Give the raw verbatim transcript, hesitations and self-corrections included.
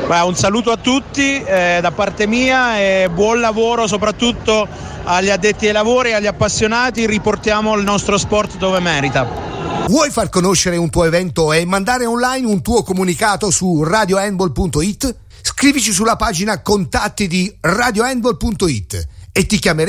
Beh, un saluto a tutti eh, da parte mia e buon lavoro soprattutto agli addetti ai lavori e agli appassionati. Riportiamo il nostro sport dove merita. Vuoi far conoscere un tuo evento e mandare online un tuo comunicato su radio handball punto it? Scrivici sulla pagina contatti di radio handball punto it e ti chiameremo